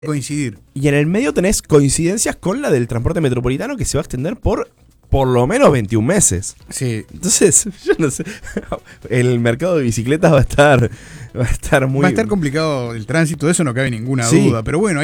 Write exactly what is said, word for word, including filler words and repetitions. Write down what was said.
coincidir. Y en el medio tenés coincidencias con la del transporte metropolitano que se va a extender por por lo menos veintiún meses. Sí. Entonces, yo no sé, el mercado de bicicletas va a estar va a estar muy Va a estar complicado el tránsito, de eso no cabe ninguna sí. duda, pero bueno,